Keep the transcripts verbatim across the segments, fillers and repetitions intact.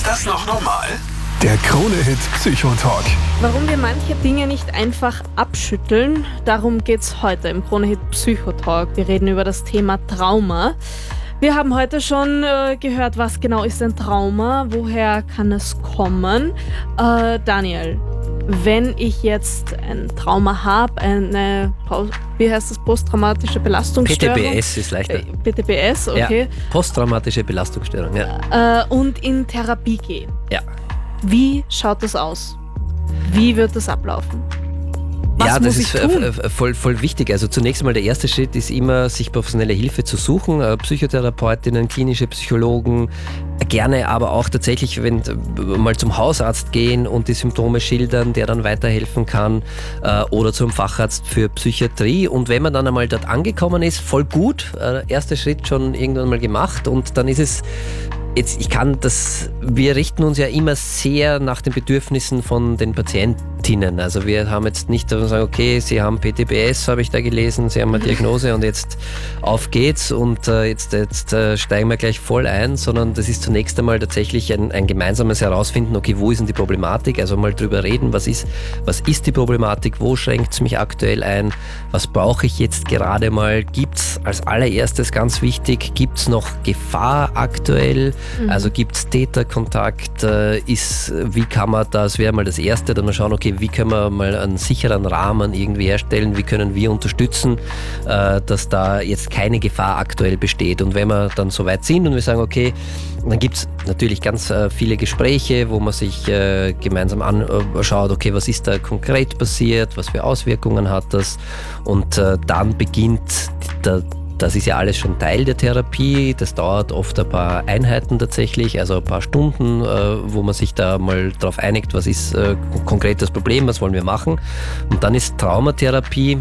das noch normal? Der Krone-Hit Psychotalk. Warum wir manche Dinge nicht einfach abschütteln, darum geht's heute im Krone-Hit Psychotalk. Wir reden über das Thema Trauma. Wir haben heute schon äh, gehört, was genau ist ein Trauma, woher kann es kommen. Äh, Daniel, wenn ich jetzt ein Trauma habe, eine, wie heißt das, posttraumatische Belastungsstörung? P T B S ist leichter. P T B S, okay. Ja, posttraumatische Belastungsstörung, ja. Äh, und in Therapie gehe. Ja. Wie schaut das aus? Wie wird das ablaufen? Was ja, das muss ist ich tun? f- voll, voll wichtig. Also zunächst einmal der erste Schritt ist immer, sich professionelle Hilfe zu suchen. Psychotherapeutinnen, klinische Psychologen, gerne aber auch tatsächlich, wenn mal zum Hausarzt gehen und die Symptome schildern, der dann weiterhelfen kann, oder zum Facharzt für Psychiatrie. Und wenn man dann einmal dort angekommen ist, voll gut, erster Schritt schon irgendwann mal gemacht und dann ist es Jetzt, ich kann das, wir richten uns ja immer sehr nach den Bedürfnissen von den Patientinnen. Also wir haben jetzt nicht sagen, okay, Sie haben P T B S, habe ich da gelesen, Sie haben eine Diagnose und jetzt auf geht's und äh, jetzt, jetzt äh, steigen wir gleich voll ein, sondern das ist zunächst einmal tatsächlich ein, ein gemeinsames Herausfinden, okay, wo ist denn die Problematik? Also mal drüber reden, was ist, was ist die Problematik, wo schränkt es mich aktuell ein, was brauche ich jetzt gerade mal? Gibt's als allererstes ganz wichtig, gibt's noch Gefahr aktuell? Also gibt es Täterkontakt, äh, ist, wie kann man das, wäre mal das Erste, dann mal schauen, okay, wie können wir mal einen sicheren Rahmen irgendwie herstellen, wie können wir unterstützen, äh, dass da jetzt keine Gefahr aktuell besteht. Und wenn wir dann so weit sind und wir sagen, okay, dann gibt es natürlich ganz äh, viele Gespräche, wo man sich äh, gemeinsam anschaut, okay, was ist da konkret passiert, was für Auswirkungen hat das und äh, dann beginnt der Das ist ja alles schon Teil der Therapie. Das dauert oft ein paar Einheiten tatsächlich, also ein paar Stunden, wo man sich da mal drauf einigt, was ist konkret das Problem, was wollen wir machen. Und dann ist Traumatherapie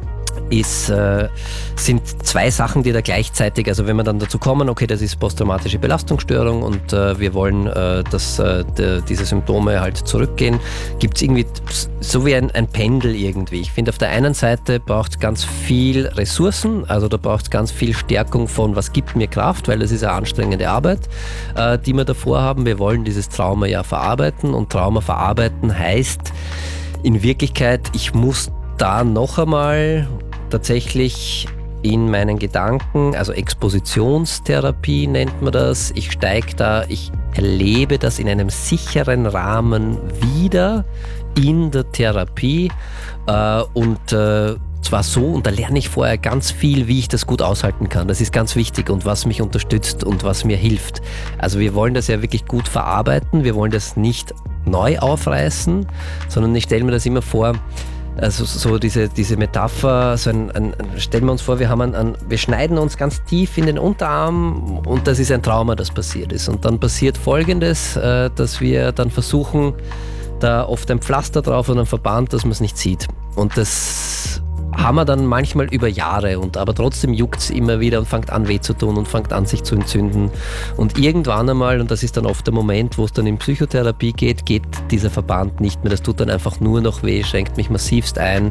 Ist, äh, sind zwei Sachen, die da gleichzeitig, also wenn wir dann dazu kommen, okay, das ist posttraumatische Belastungsstörung und äh, wir wollen, äh, dass äh, de, diese Symptome halt zurückgehen, gibt es irgendwie so wie ein, ein Pendel irgendwie. Ich finde, auf der einen Seite braucht es ganz viel Ressourcen, also da braucht es ganz viel Stärkung von, was gibt mir Kraft, weil das ist eine anstrengende Arbeit, äh, die wir davor haben. Wir wollen dieses Trauma ja verarbeiten und Trauma verarbeiten heißt in Wirklichkeit, ich muss da noch einmal tatsächlich in meinen Gedanken, also Expositionstherapie nennt man das, ich steige da, ich erlebe das in einem sicheren Rahmen wieder in der Therapie äh, und äh, zwar so, und da lerne ich vorher ganz viel, wie ich das gut aushalten kann. Das ist ganz wichtig und was mich unterstützt und was mir hilft. Also wir wollen das ja wirklich gut verarbeiten, wir wollen das nicht neu aufreißen, sondern ich stelle mir das immer vor, also so diese, diese Metapher, so ein, ein, stellen wir uns vor, wir, haben ein, ein, wir schneiden uns ganz tief in den Unterarm und das ist ein Trauma, das passiert ist. Und dann passiert Folgendes, äh, dass wir dann versuchen, da oft ein Pflaster drauf und ein Verband, dass man es nicht sieht. Und das haben wir dann manchmal über Jahre, und aber trotzdem juckt es immer wieder und fängt an weh zu tun und fängt an sich zu entzünden. Und irgendwann einmal, und das ist dann oft der Moment, wo es dann in Psychotherapie geht, geht dieser Verband nicht mehr. Das tut dann einfach nur noch weh, schränkt mich massivst ein.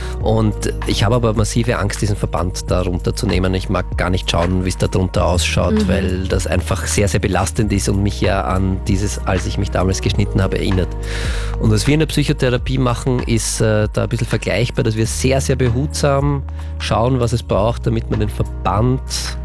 Und ich habe aber massive Angst, diesen Verband da runterzunehmen. Ich mag gar nicht schauen, wie es da drunter ausschaut, mhm. weil das einfach sehr, sehr belastend ist und mich ja an dieses, als ich mich damals geschnitten habe, erinnert. Und was wir in der Psychotherapie machen, ist äh, da ein bisschen vergleichbar, dass wir sehr, sehr behutsam schauen, was es braucht, damit man den Verband